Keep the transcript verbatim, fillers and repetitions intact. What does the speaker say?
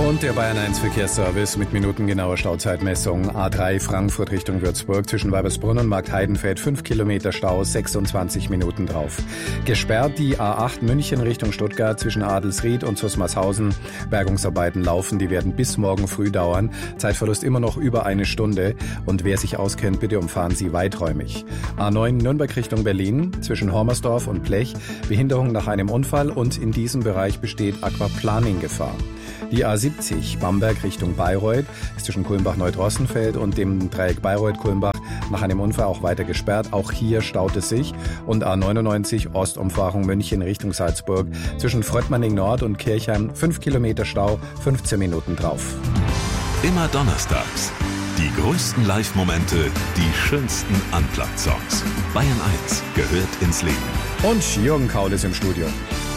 Und der Bayern eins Verkehrsservice mit minutengenauer Stauzeitmessung. A drei Frankfurt Richtung Würzburg zwischen Weibersbrunn und Marktheidenfeld fünf Kilometer Stau, sechsundzwanzig Minuten drauf. Gesperrt die A acht München Richtung Stuttgart zwischen Adelsried und Zusmarshausen. Bergungsarbeiten laufen, die werden bis morgen früh dauern. Zeitverlust immer noch über eine Stunde. Und wer sich auskennt, bitte umfahren Sie weiträumig. A neun Nürnberg Richtung Berlin zwischen Hormersdorf und Blech. Behinderung nach einem Unfall und in diesem Bereich besteht Aquaplaning-Gefahr. Die A siebzig Bamberg Richtung Bayreuth ist zwischen Kulmbach-Neudrossenfeld und dem Dreieck Bayreuth-Kulmbach nach einem Unfall auch weiter gesperrt. Auch hier staut es sich. Und A neunundneunzig Ostumfahrung München Richtung Salzburg zwischen Fröttmanning Nord und Kirchheim fünf Kilometer Stau, fünfzehn Minuten drauf. Immer donnerstags. Die größten Live-Momente, die schönsten Unplugged-Songs. Bayern eins gehört ins Leben. Und Jürgen Kaul ist im Studio.